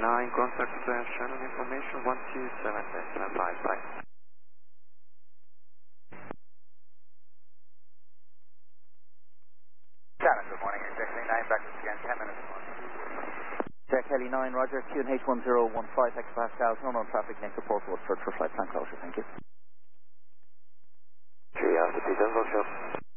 9, contact Shannon information 127.5, bye. Shannon, good morning. Jack Heli 9, back to scan 10 minutes. Jack Heli 9, Roger, QNH 1015 hectopascals, unknown traffic next to Port Woodford for flight plan closure, thank you. 3 Alpha, T, Denver, show.